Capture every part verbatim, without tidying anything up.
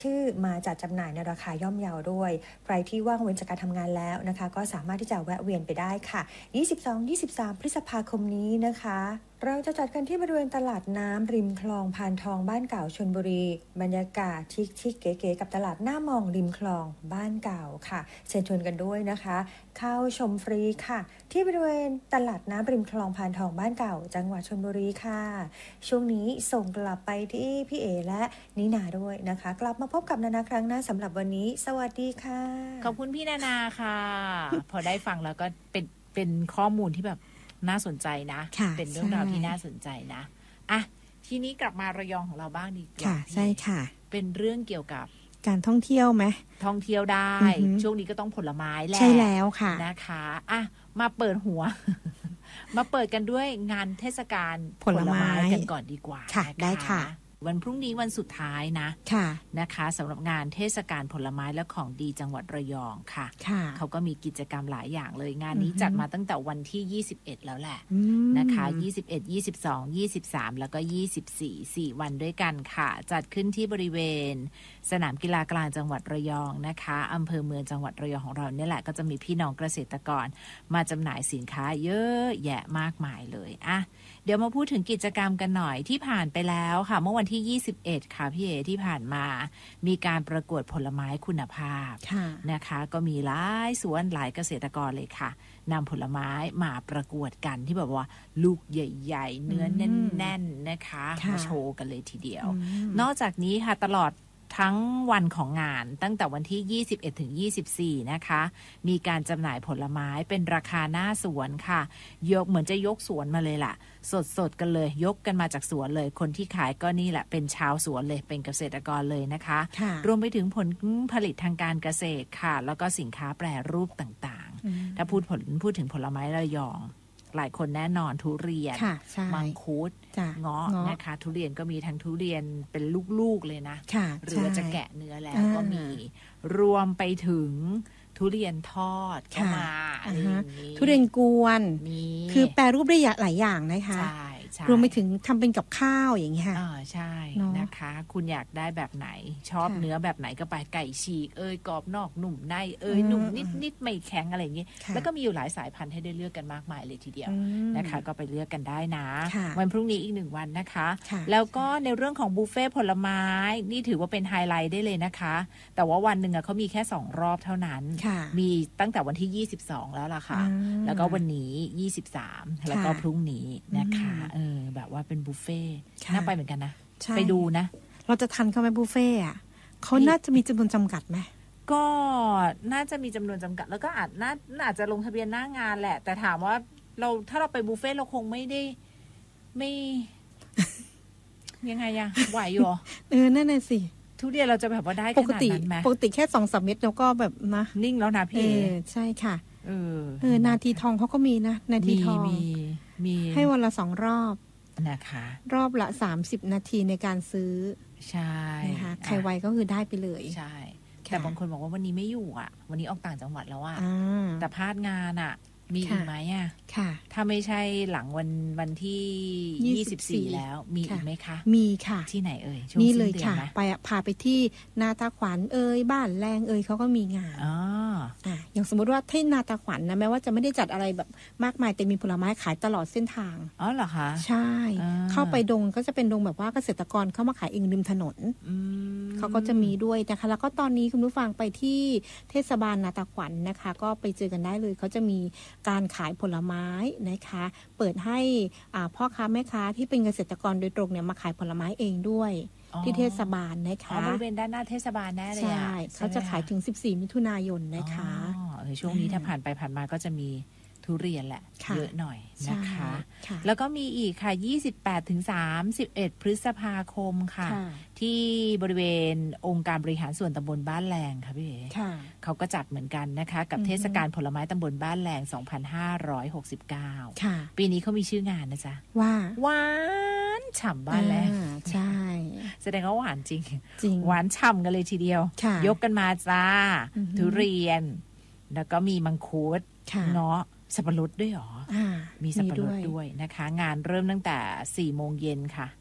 ชื่อมาจัดจำหน่ายในราคาย่อมเยาด้วยใครที่ว่างเว้นจากการทำงานแล้วนะคะก็สามารถที่จะแวะเวียนไปได้ค่ะ ยี่สิบสอง ยี่สิบสาม พฤษภาคมนี้นะคะเราจะจัดกันที่บริเวณตลาดน้ำริมคลองพานทองบ้านเก่าชลบุรีบรรยากาศชิคๆเก๋ๆกับตลาดหน้ามองริมคลองบ้านเก่าค่ะเชิญชวนกันด้วยนะคะเข้าชมฟรีค่ะที่บริเวณตลาดน้ำริมคลองพานทองบ้านเก่าจังหวัดชลบุรีค่ะช่วงนี้ส่งกลับไปที่พี่เอและนินาด้วยนะคะกลับมาพบกับนานาครั้งหน้าสำหรับวันนี้สวัสดีค่ะขอบคุณพี่นานาค่ะ พอได้ฟังแล้วก็เป็นเป็นข้อมูลที่แบบน่าสนใจนะเป็นเรื่องราวที่น่าสนใจนะอ่ะทีนี้กลับมาระยองของเราบ้างดีกว่าค่ะใช่ค่ะเป็นเรื่องเกี่ยวกับการท่องเที่ยวไหมท่องเที่ยวได้ช่วงนี้ก็ต้องผลไม้แหละใช่แล้วค่ะนะคะอ่ะมาเปิดหัว มาเปิดกันด้วยงานเทศกาลผลไม้กันก่อนดีกว่าค่ะได้ค่ะวันพรุ่งนี้วันสุดท้ายนะค่ะนะคะสำหรับงานเทศกาลผลไม้และของดีจังหวัดระยองค่ะเขาก็มีกิจกรรมหลายอย่างเลยงานนี้จัดมาตั้งแต่วันที่ยี่สิบเอ็ดแล้วแหละนะคะยี่สิบเอ็ด ยี่สิบสอง ยี่สิบสามแล้วก็ยี่สิบสี่ สี่วันด้วยกันค่ะจัดขึ้นที่บริเวณสนามกีฬากลางจังหวัดระยองนะคะอำเภอเมืองจังหวัดระยองของเราเนี่ยแหละก็จะมีพี่น้องเกษตรกรมาจำหน่ายสินค้าเยอะแยะมากมายเลยอ่ะเดี๋ยวมาพูดถึงกิจกรรมกันหน่อยที่ผ่านไปแล้วค่ะเมื่อวันที่ยี่สิบเอ็ดค่ะพี่เอที่ผ่านมามีการประกวดผลไม้คุณภาพนะคะก็มีหลายสวนหลายเกษตรกรเลยค่ะนำผลไม้มาประกวดกันที่แบบว่าลูกใหญ่ๆเนื้อแน่นๆนะคะมาโชว์กันเลยทีเดียวนอกจากนี้ค่ะตลอดทั้งวันของงานตั้งแต่วันที่ยี่สิบเอ็ดถึงยี่สิบสี่นะคะมีการจำหน่ายผลไม้เป็นราคาหน้าสวนค่ะยกเหมือนจะยกสวนมาเลยล่ะสดๆกันเลยยกกันมาจากสวนเลยคนที่ขายก็นี่แหละเป็นชาวสวนเลยเป็นเกษตรกรเลยนะคะรวมไปถึงผลผลิตทางการเกษตรค่ะแล้วก็สินค้าแปรรูปต่างๆถ้าพูดผลพูดถึงผลไม้ระยองหลายคนแน่นอนทุเรียนมังคุดเงาะนะคะทุเรียนก็มีทั้งทุเรียนเป็นลูกๆเลยนะหรือว่าจะแกะเนื้อแล้วก็มีรวมไปถึงทุเรียนทอดเข้ามาอะไรอย่างนี้ทุเรียนกวนคือแปรรูปได้หลายอย่างนะคะรวมไปถึงทำเป็นกับข้าวอย่างเงี้ยอ่าใช่นะคะคุณอยากได้แบบไหนชอบเนื้อแบบไหนก็ไปไก่ฉีกเอ้ยกรอบนอกหนุ่มในเอ้ยหนุ่มนิดนิดไม่แข็งอะไรอย่างงี้แล้วก็มีอยู่หลายสายพันธุ์ให้ได้เลือกกันมากมายเลยทีเดียวนะคะก็ไปเลือกกันได้นะวันพรุ่งนี้อีกหนึ่งวันนะคะแล้วก็ในเรื่องของบุฟเฟ่ผลไม้นี่ถือว่าเป็นไฮไลท์ได้เลยนะคะแต่ว่าวันหนึ่งอะเขามีแค่สองรอบเท่านั้นมีตั้งแต่วันที่ยี่สิบสองแล้วล่ะค่ะแล้วก็วันนี้ยี่สิบสามแล้วก็พรุ่งนี้นะคะเออแบบว่าเป็นบุฟเฟ่น่าไปเหมือนกันนะไปดูนะเราจะทันเขาไหมบุฟเฟ่อะเขาน่าจะมีจำนวนจำกัดไหมก็น่าจะมีจำนวนจำกัดแล้วก็อาจน่าอาจจะลงทะเบียนหน้างานแหละแต่ถามว่าเราถ้าเราไปบุฟเฟ่เราคงไม่ได้ไม่ ยังไงอะไหวอยู่เออนั่นน่ะสิทุเรียนเราจะแบบว่าได้ขนาดนั้นไหมปกติแค่สองสามเม็ดแล้วก็แบบนะนิ่งแล้วนะพี่ใช่ค่ะเออเออนาทีทองเขาก็มีนะนาทีทองมีมีให้วันละสองรอบนะคะรอบละสามสิบนาทีในการซื้อใช่นะคะใครไวก็คือได้ไปเลยใช่แต่บางคนบอกว่าวันนี้ไม่อยู่อ่ะวันนี้ออกต่างจังหวัดแล้วอ่ะแต่พลาดงานอ่ะมีอีกไหมอ่ะค่ะถ้าไม่ใช่หลังวันวันที่ยี่สิบสี่แล้วมีอีกไหมคะมีค่ะที่ไหนเอ่ยนี่เลยค่ะไปพาไปที่นาตาขวัญเอ่ยบ้านแรงเอ่ยเขาก็มีงานอ๋ออ่ะอย่างสมมติว่าที่นาตาขวัญนะแม้ว่าจะไม่ได้จัดอะไรแบบมากมายแต่มีผลไม้ขายตลอดเส้นทางอ๋อเหรอคะใช่เข้าไปดงก็จะเป็นดงแบบว่าเกษตรกรเข้ามาขายเองริมถนนเขาก็จะมีด้วยนะคะแล้วก็ตอนนี้คุณผู้ฟังไปที่เทศบาลนาตาขวัญนะคะก็ไปเจอกันได้เลยเขาจะมีการขายผลไม้นะคะเปิดให้พ่อค้าแม่ค้าที่เป็นเกษตรกรโดยตรงเนี่ยมาขายผลไม้เองด้วยที่เทศบาลนะคะบริเวณด้านหน้าเทศบาลแน่เลยใช่เขาจะขายถึงสิบสี่มิถุนายนนะคะช่วงนี้ถ้าผ่านไปผ่านมาก็จะมีทุเรียนแหละเยอะหน่อยนะคะแล้วก็มีอีกค่ะยี่สิบแปดถึงสามสิบเอ็ดพฤษภาคมค่ะที่บริเวณองค์การบริหารส่วนตำบลบ้านแรงค่ะพี่เอ๋เขาก็จัดเหมือนกันนะคะกับเทศกาลผลไม้ตำบลบ้านแรงสองพันห้าร้อยหกสิบเก้าปีนี้เขามีชื่องานนะจ๊ะว่าหวานฉ่ำบ้านแรงใช่แสดงว่าหวานจริงหวานฉ่ำกันเลยทีเดียวยกกันมาจ้าทุเรียนแล้วก็มีมังคุดเงาะสับปะรดด้วยหรอมีสับปะรดด้วยนะคะงานเริ่มตั้งแต่สี่โมงเย็นค่ะ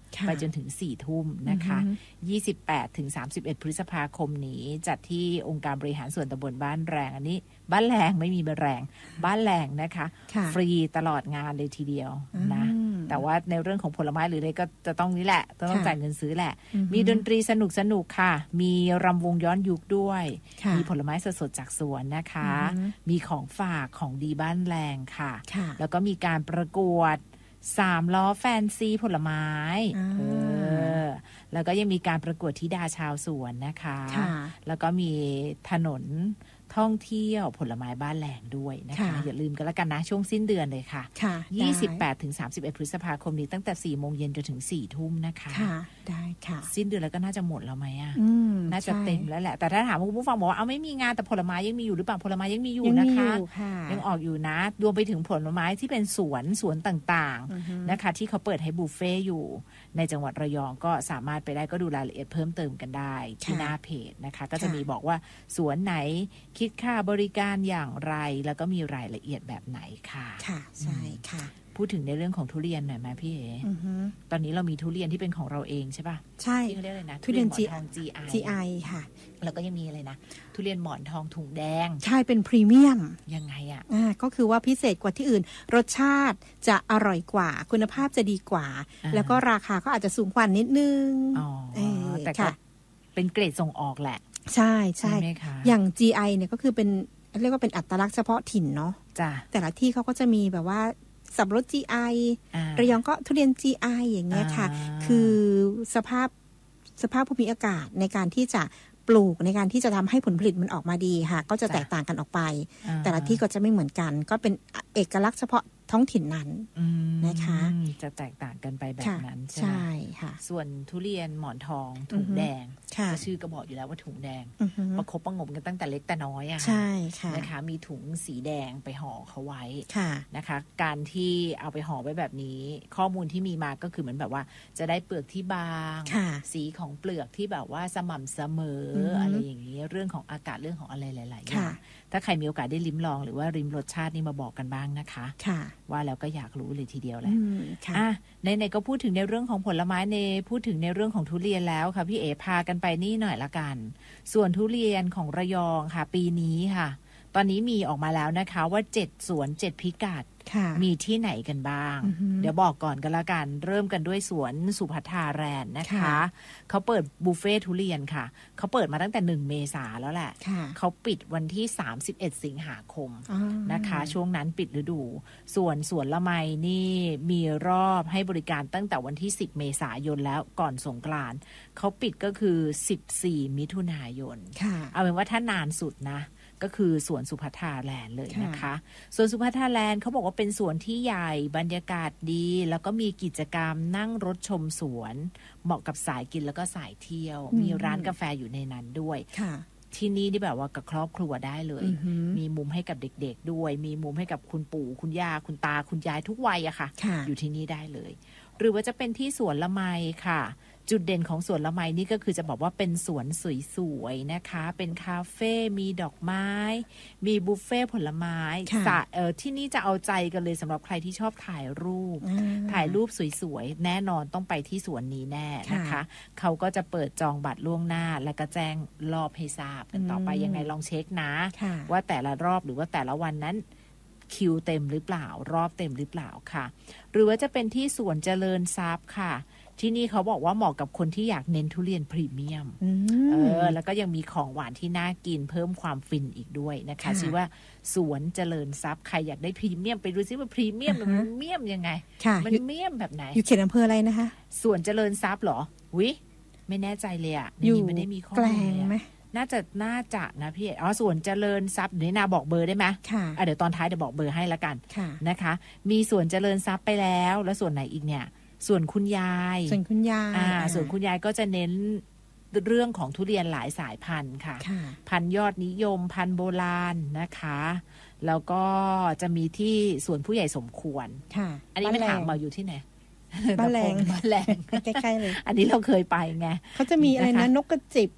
ไปจนถึงสี่ทุ่มนะคะยี่สิบแปดถึงสามสิบเอ็ดพฤษภาคมนี้จัดที่องค์การบริหารส่วนตำบลบ้านแรงอันนี้บ้านแรงไม่มีแรงบ้านแรงนะคะฟรีตลอดงานเลยทีเดียวนะแต่ว่าในเรื่องของผลไม้หรืออะไรก็จะต้องนี่แหละต้องจ่ายเงินซื้อแหละมีดนตรีสนุกสนุกค่ะมีรำวงย้อนยุคด้วยมีผลไม้สดๆจากสวนนะคะมีของฝากของดีบ้านแรงค่ะแล้วก็มีการประกวดสามล้อแฟนซีผลไม้เออแล้วก็ยังมีการประกวดธิดาชาวสวนนะคะแล้วก็มีถนนท่องเที่ยวผลไม้บ้านแหลงด้วยนะคะอย่าลืมกันแล้วกันนะช่วงสิ้นเดือนเลยค่ะยี่สิบแปดถึงสามสิบเอ็ดพฤษภาคมนี้ตั้งแต่สี่โมงเย็นจนถึงสี่ทุ่มนะคะได้ค่ะสิ้นเดือนแล้วก็น่าจะหมดแล้วไหมอ่ะน่าจะเต็มแล้วแหละแต่ถ้าถามคุณผู้ฟังบอกว่าเอาไม่มีงานแต่ผลไม้ยังมีอยู่หรือเปล่าผลไม้ยังมีอยู่นะคะยังออกอยู่นะรวมไปถึงผลไม้ที่เป็นสวนสวนต่างๆนะคะที่เขาเปิดให้บุฟเฟ่อยู่ในจังหวัดระยองก็สามารถไปได้ก็ดูรายละเอียดเพิ่มเติมกันได้ที่หน้าเพจนะคะก็จะมีบอกว่าสวนไหนคิดค่าบริการอย่างไรแล้วก็มีรายละเอียดแบบไหนค่ะค่ะใช่ค่ะพูดถึงในเรื่องของทุเรียนหน่อยไหมพี่เอ๋ตอนนี้เรามีทุเรียนที่เป็นของเราเองใช่ป่ะใช่ที่เขาเรียกอะไรนะทุเรียนหมอนทอง จี ไอจี ไอ ค่ะแล้วก็ยังมีอะไรนะทุเรียนหมอนทองถุงแดงใช่เป็นพรีเมียมยังไงอ่ะอ่าก็คือว่าพิเศษกว่าที่อื่นรสชาติจะอร่อยกว่าคุณภาพจะดีกว่าแล้วก็ราคาก็อาจจะสูงกว่านิดนึงอ๋อแต่ก็เป็นเกรดส่งออกแหละใช่ใช่อย่าง จี ไอ เนี่ยก็คือเป็นเรียกว่าเป็นอัตลักษณ์เฉพาะถิ่นเนาะแต่ละที่เขาก็จะมีแบบว่าสับปะรด จี ไอ ระยองก็ทุเรียน จี ไอ อย่างเงี้ยค่ะคือสภาพสภาพภูมิอากาศในการที่จะปลูกในการที่จะทำให้ผลผลิตมันออกมาดีค่ะก็จะแตกต่างกันออกไปแต่ละที่ก็จะไม่เหมือนกันก็เป็นเอกลักษณ์เฉพาะท้องถิ่นนั้นนะคะจะแตกต่างกันไปแบบนั้นใช่ไหมใช่ค่ะส่วนทุเรียนหมอนทองถุงแดงชื่อก็บอกอยู่แล้วว่าถุงแดงประคบประงมกันตั้งแต่เล็กแต่น้อยอะใช่ค่ะนะคะมีถุงสีแดงไปห่อเขาไว้นะคะการที่เอาไปห่อไว้แบบนี้ข้อมูลที่มีมาก็คือเหมือนแบบว่าจะได้เปลือกที่บางสีของเปลือกที่แบบว่าสม่ำเสมออะไรอย่างนี้เรื่องของอากาศเรื่องของอะไรหลายๆอย่างถ้าใครมีโอกาสได้ลิ้มลองหรือว่าริมรสชาตินี่มาบอกกันบ้างนะคะว่าแล้วก็อยากรู้เลยทีเดียวแหละอ่ะในๆก็พูดถึงในเรื่องของผลไม้ในพูดถึงในเรื่องของทุเรียนแล้วค่ะพี่เอ๋พากันไปนี่หน่อยละกันส่วนทุเรียนของระยองค่ะปีนี้ค่ะตอนนี้มีออกมาแล้วนะคะว่าเจ็ดสวนเจ็ดพิกัดมีที่ไหนกันบ้างเดี๋ยวบอกก่อนกันละกันเริ่มกันด้วยสวนสุภัทราแลนด์นะคะเขาเปิดบุฟเฟ่ทุเรียนค่ะเขาเปิดมาตั้งแต่หนึ่งเมษาแล้วแหละเขาปิดวันที่สามสิบเอ็ดสิงหาคมนะคะช่วงนั้นปิดฤดูส่วนสวนละไมนี่มีรอบให้บริการตั้งแต่วันที่สิบเมษายนแล้วก่อนสงกรานต์เขาปิดก็คือสิบสี่มิถุนายนเอาเป็นว่าถ้านานสุดนะก็คือสวนสุภัทราแลนด์เลยนะคะสวนสุภัทราแลนด์เขาบอกว่าเป็นสวนที่ใหญ่บรรยากาศดีแล้วก็มีกิจกรรมนั่งรถชมสวนเหมาะกับสายกินแล้วก็สายเที่ยวมีร้านกาแฟอยู่ในนั้นด้วยที่นี่ที่แบบว่ากับครอบครัวได้เลยมีมุมให้กับเด็กๆด้วยมีมุมให้กับคุณปู่คุณย่าคุณตาคุณยายทุกวัยอะค่ะอยู่ที่นี่ได้เลยหรือว่าจะเป็นที่สวนละไมค่ะจุดเด่นของสวนละไมนี่ก็คือจะบอกว่าเป็นสวนสวยๆนะคะเป็นคาเฟ่มีดอกไม้มีบุฟเฟ่ผลไม้เอ่อที่นี่จะเอาใจกันเลยสำหรับใครที่ชอบถ่ายรูปถ่ายรูปสวยๆแน่นอนต้องไปที่สวนนี้แน่นะคะเขาก็จะเปิดจองบัตรล่วงหน้าแล้วก็แจ้งรอบให้ทราบกันต่อไปยังไงลองเช็คนะว่าแต่ละรอบหรือว่าแต่ละวันนั้นคิวเต็มหรือเปล่ารอบเต็มหรือเปล่าค่ะหรือว่าจะเป็นที่สวนเจริญทรัพย์ค่ะที่นี่เขาบอกว่าเหมาะกับคนที่อยากเน้นทุเรียนพรีเมียมเออแล้วก็ยังมีของหวานที่น่ากินเพิ่มความฟินอีกด้วยนะคะชื่อว่าสวนเจริญทรัพย์ใครอยากได้พรีเมียมไปดูซิว่าพรีเมียมมันเมียมยังไงมันเมียมแบบไหนอยู่เขตอำเภออะไรนะคะสวนเจริญทรัพย์เหรอวิไม่แน่ใจเลยอ่ะในนี้ไม่ได้มีข้อมูลเลยน่าจะน่าจะนะพี่อ๋อส่วนเจริญทรัพย์เดี๋ยวนาบอกเบอร์ได้ไหมค่ะเดี๋ยวตอนท้ายเดี๋ยวบอกเบอร์ให้ละกันนะคะมีส่วนเจริญทรัพย์ไปแล้วแล้วส่วนไหนอีกเนี่ยส่วนคุณยายส่วนคุณยายอ่าส่วนคุณยายก็จะเน้นเรื่องของทุเรียนหลายสายพันธุ์ค่ะพันธุ์ยอดนิยมพันธุ์โบราณนะคะแล้วก็จะมีที่ส่วนผู้ใหญ่สมควรอันนี้ไม่ถามมาอยู่ที่ไหนบ้านแรงบ้านแรงใกล้ๆเลยอันนี้เราเคยไปไงเขาจะมีอะไรนะนกกระจิบ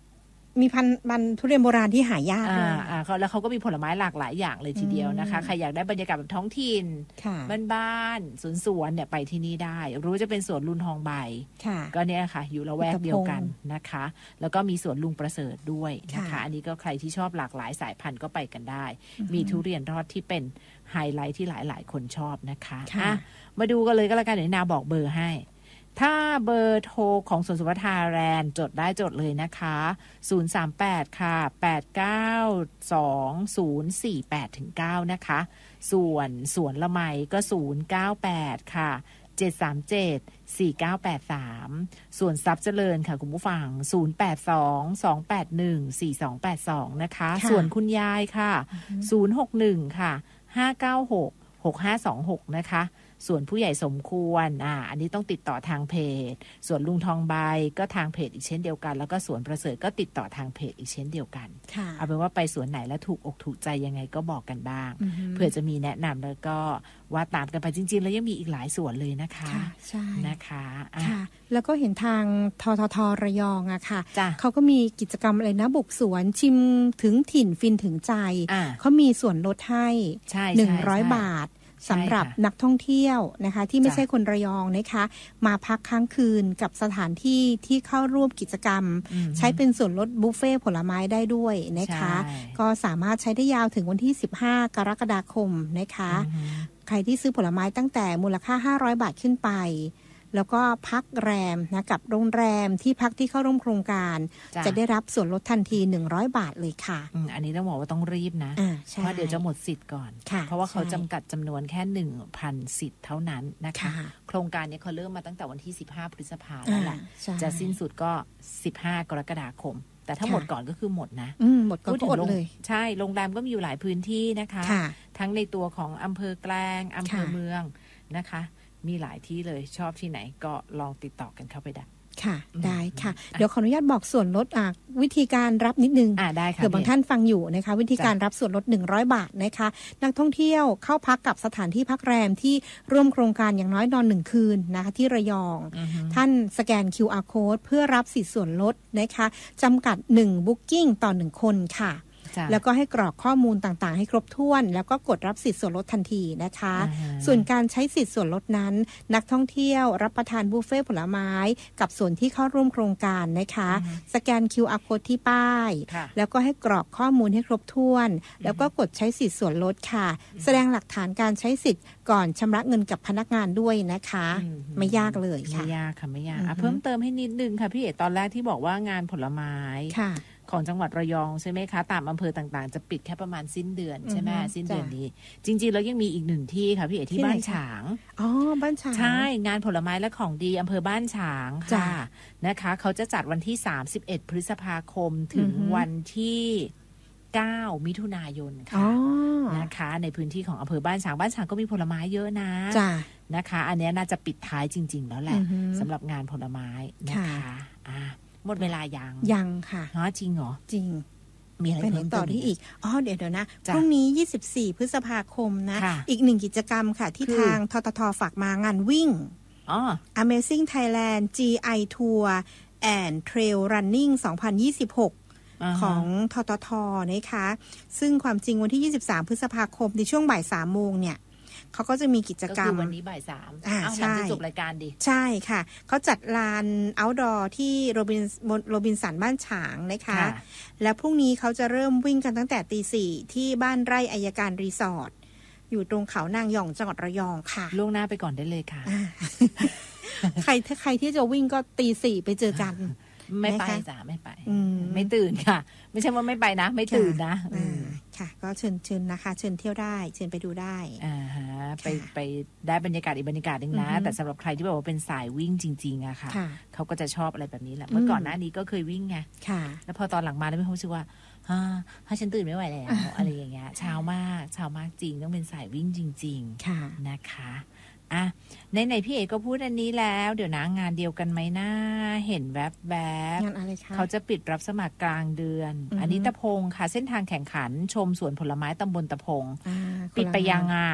มีพันธุ์พันธุ์ทุเรียนโบราณที่หายากอ่าเลยอ่าเขาแล้วเขาก็มีผลไม้หลากหลายอย่างเลยทีเดียวนะคะใครอยากได้บรรยากาศแบบท้องถิ่นบ้านๆสวนๆเนี่ยไปที่นี่ได้รู้จะเป็นสวนลุนทองใบก็เนี่ยค่ะอยู่ละแวกเดียวกันนะคะแล้วก็มีสวนลุงประเสริฐด้วยนะคะอันนี้ก็ใครที่ชอบหลากหลายสายพันธุ์ก็ไปกันได้มีทุเรียนทอดที่เป็นไฮไลท์ที่หลายๆคนชอบนะคะอ่ะมาดูกันเลยก็แล้วกันเดี๋ยวนาบอกเบอร์ให้ถ้าเบอร์โทรของสวนสุวัฒนาแลนด์จดได้จดเลยนะคะศูนย์ สาม แปดค่ะแปด เก้า สอง ศูนย์ สี่ แปด เก้านะคะส่วนสวนละไมก็ศูนย์ เก้า แปดค่ะเจ็ด สาม เจ็ด สี่ เก้า แปด สามส่วนทรัพย์เจริญค่ะคุณผู้ฟังศูนย์ แปด สอง สอง แปด หนึ่ง สี่ สอง แปด สองนะคะส่วนคุณยายค่ะศูนย์ หก หนึ่งค่ะห้า เก้า หก หก ห้า สอง หกนะคะส่วนผู้ใหญ่สมควรอ่าอันนี้ต้องติดต่อทางเพจส่วนลุงทองใบก็ทางเพจอีกเช่นเดียวกันแล้วก็สวนประเสริฐก็ติดต่อทางเพจอีกเช่นเดียวกันเอาเป็นว่าไปสวนไหนแล้วถูกอกถูกใจยังไงก็บอกกันบ้างเผื่อจะมีแนะนำแล้วก็ว่าตามกันไปจริงๆแล้วยังมีอีกหลายสวนเลยนะคะใช่นะคะค่ะแล้วก็เห็นทางทททระยองอะค่ะเขาก็มีกิจกรรมอะไรนะบุกสวนชิมถึงถิ่นฟินถึงใจเขามีส่วนลดให้หนึ่งร้อยบาทสำหรับนักท่องเที่ยวนะคะที่ไม่ใช่คนระยองนะคะมาพักค้างคืนกับสถานที่ที่เข้าร่วมกิจกรรมใช้เป็นส่วนลดบุฟเฟ่ผลไม้ได้ด้วยนะคะก็สามารถใช้ได้ยาวถึงวันที่สิบห้ากรกฎาคมนะคะใครที่ซื้อผลไม้ตั้งแต่มูลค่าห้าร้อยบาทขึ้นไปแล้วก็พักแรมนะกับโรงแรมที่พักที่เข้าร่วมโครงการ จะได้รับส่วนลดทันทีหนึ่งร้อยบาทเลยค่ะอ, อันนี้ต้องบอกว่าต้องรีบนะเพราะเดี๋ยวจะหมดสิทธิ์ก่อนเพราะว่าเขาจำกัดจำนวนแค่ หนึ่งพัน สิทธิ์เท่านั้นนะคะโครงการนี้เขาเริ่มมาตั้งแต่วันที่สิบห้าพฤษภาคมแล้วแหละจะสิ้นสุดก็สิบห้ากรกฎาคมแต่ถ้าหมดก่อนก็คือหมดนะหมดก็หมดเลยใช่โรงแรมก็มีอยู่หลายพื้นที่นะคะทั้งในตัวของอำเภอแกลงอำเภอเมืองนะคะมีหลายที่เลยชอบที่ไหนก็ลองติดต่อกันเข้าไปได้ค่ะได้ค่ะเดี๋ยวขออนุญาตบอกส่วนลดวิธีการรับนิดนึงอ่าได้ค่ะเผื่อบางท่านฟังอยู่นะคะวิธีการรับส่วนลดหนึ่งร้อยบาทนะคะนักท่องเที่ยวเข้าพักกับสถานที่พักแรมที่ร่วมโครงการอย่างน้อยนอนหนึ่งคืนนะคะที่ระยองท่านสแกน คิว อาร์ Code เพื่อรับสิทธิส่วนลดนะคะจำกัดหนึ่ง Booking ต่อหนึ่งคนค่ะแล้วก็ให้กรอกข้อมูลต่างๆให้ครบถ้วนแล้วก็กดรับสิทธิส่วนลดทันทีนะคะส่วนการใช้สิทธิส่วนลดนั้นนักท่องเที่ยวรับประทานบุฟเฟ่ผลไม้กับส่วนที่เข้าร่วมโครงการนะคะสแกน คิว อาร์ Code ที่ป้ายแล้วก็ให้กรอกข้อมูลให้ครบถ้วนแล้วก็กดใช้สิทธิส่วนลดค่ะแสดงหลักฐานการใช้สิทธิ์ก่อนชำระเงินกับพนักงานด้วยนะคะไม่ยากเลยค่ะไม่ยากค่ะไม่ยากเพิ่มเติมให้นิดนึงค่ะพี่เอ๋ตอนแรกที่บอกว่างานผลไม้ของจังหวัดระยองใช่ไหมคะตามอำเภอต่างๆจะปิดแค่ประมาณสิ้นเดือนใช่ไหมสิ้นเดือนนี้จริงๆแล้วยังมีอีกหนึ่งที่ค่ะพี่เอ๋ที่บ้านฉางอ๋อบ้านฉางใช่งานผลไม้และของดีอำเภอบ้านฉางค่ะนะคะเขาจะจัดวันที่สามสิบเอ็ดพฤษภาคมถึงวันที่เก้ามิถุนายนค่ะนะคะในพื้นที่ของอำเภอบ้านฉางบ้านฉางก็มีผลไม้เยอะนะนะคะอันนี้น่าจะปิดท้ายจริงๆแล้วแหละสำหรับงานผลไม้นะคะอ่าหมดเวลายังยังค่ะอ๋อจริงเหรอจริงมีอะไรเพิ่มต่อที่อีกอ๋อเดี๋ยวเดี๋ยวนะพรุ่งนี้ยี่สิบสี่พฤษภาคมนะอีกหนึ่งกิจกรรมค่ะที่ทางทททฝากมางานวิ่งอ๋อ Amazing Thailand จี ไอ Tour and Trail Running สองพันยี่สิบหกของทททนะคะซึ่งความจริงวันที่ยี่สิบสามพฤษภาคมในช่วงบ่ายสามโมงเนี่ยเขาก็จะมีกิจกรรมก็คือวันนี้บ่ายสามอ้าวหลังจากจบรายการดิใช่ค่ะเขาจัดลาน outdoor ที่โรบินโรบินสันบ้านฉางนะคะแล้วพรุ่งนี้เขาจะเริ่มวิ่งกันตั้งแต่ตีสี่ที่บ้านไร่อัยการรีสอร์ทอยู่ตรงเขานางยองจังหวัดระยองค่ะล่วงหน้าไปก่อนได้เลยค่ะใครถ้าใครที่จะวิ่งก็ตีสี่ไปเจอกันไม่ไปจ้ะไม่ไปไม่ตื่นค่ะไม่ใช่ว่าไม่ไปนะไม่ตื่นนะค่ะก็เชิญเชิญนะคะเชิญเที่ยวได้เชิญไปดูได้อ่าฮะไปไปได้บรรยากาศอีกบรรยากาศนึงนะแต่สำหรับใครที่แบบว่าเป็นสายวิ่งจริงๆอะค่ะเขาก็จะชอบอะไรแบบนี้แหละเมื่อก่อนหน้านี้ก็เคยวิ่งไงแล้วพอตอนหลังมาแล้วไม่รู้สึกว่าฮ่าถ้าฉันตื่นไม่ไหวแล้วอะไรอย่างเงี้ยเช้ามากเช้ามากจริงต้องเป็นสายวิ่งจริงๆนะคะอ่ะในไหนพี่เอกก็พูดอันนี้แล้วเดี๋ยวนะงานเดียวกันไหมนะเห็นแวบแบบเขาจะปิดรับสมัครกลางเดือนอันนี้ตะพงค่ะเส้นทางแข่งขันชมสวนผลไม้ตำบลตะพงปิดไปยังอ่ะ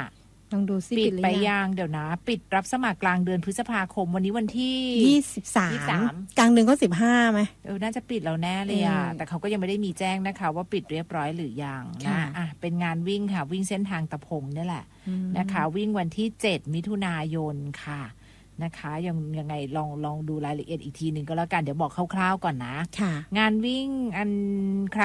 ลองดูซิปิดหรือไปยังยังเดี๋ยวนะ ปิดรับสมัครกลางเดือนพฤษภาคมวันนี้วันที่ยี่สิบสามยี่สิบสามกลางเดือนก็สิบห้าไหมเออน่าจะปิดแล้วแน่เลยอ่ะอืมแต่เขาก็ยังไม่ได้มีแจ้งนะคะว่าปิดเรียบร้อยหรือยังค่ะนะอ่ะเป็นงานวิ่งค่ะ วิ่งเส้นทางตะพงนี่แหละอืมนะคะ วิ่งวันที่เจ็ดมิถุนายนค่ะนะคะยังยังไงลองลองดูรายละเอียดอีกทีหนึ่งก็แล้วกันเดี๋ยวบอกคร่าวๆก่อนนะค่ะงานวิ่งอันครั้ง